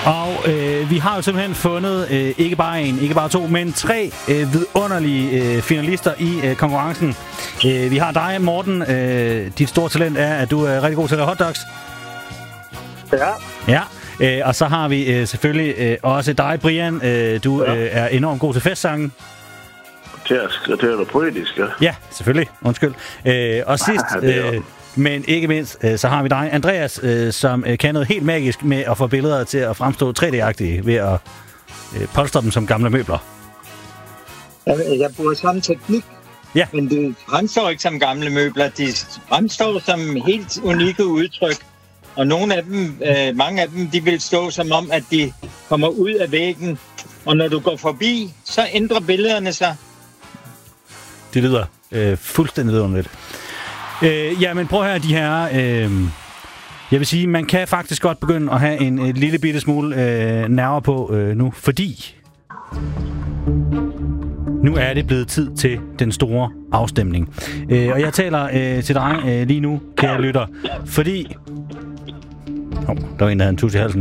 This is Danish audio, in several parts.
Og vi har jo simpelthen fundet ikke bare en, ikke bare to, men 3 vidunderlige finalister i konkurrencen. Vi har dig, Morten. Dit store talent er, at du er rigtig god til at lave hotdogs. Ja. Ja, og så har vi selvfølgelig også dig, Brian. Du er enormt god til festsangen. Det er poetisk, ja. Ja, selvfølgelig. Undskyld. Og sidst, men ikke mindst, så har vi dig, Andreas, som kan noget helt magisk med at få billeder til at fremstå 3D-agtige ved at polstre dem som gamle møbler. Jeg bruger samme teknik, men det fremstår ikke som gamle møbler. De fremstår som helt unikke udtryk. Og mange af dem, de vil stå som om, at de kommer ud af væggen. Og når du går forbi, så ændrer billederne sig. Det lyder fuldstændig vidunderligt. Men prøv at høre de her. Jeg vil sige, man kan faktisk godt begynde at have en lille bitte smule nerver på nu, fordi nu er det blevet tid til den store afstemning. Og jeg taler til dig lige nu, kære lytter, fordi... der var en, der havde en tus i halsen.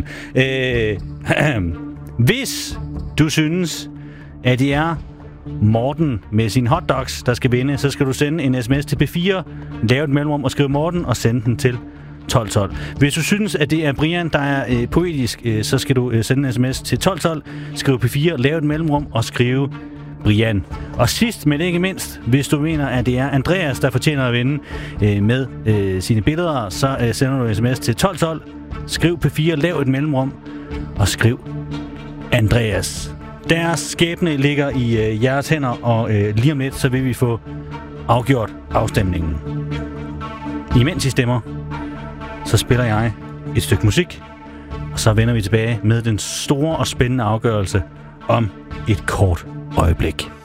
Hvis du synes, at det er Morten med sine hotdogs, der skal vinde, så skal du sende en sms til P4, lave et mellemrum og skrive Morten og sende den til 1212. Hvis du synes, at det er Brian, der er poetisk, så skal du sende en sms til 1212, skrive P4, lave et mellemrum og skrive Brian. Og sidst, men ikke mindst, hvis du mener, at det er Andreas, der fortjener at vinde med sine billeder, så sender du en sms til 1212, skriv P4, lav et mellemrum og skriv Andreas. Deres skæbne ligger i jeres hænder, og lige om lidt, så vil vi få afgjort afstemningen. Imens I stemmer, så spiller jeg et stykke musik, og så vender vi tilbage med den store og spændende afgørelse om et kort øjeblik.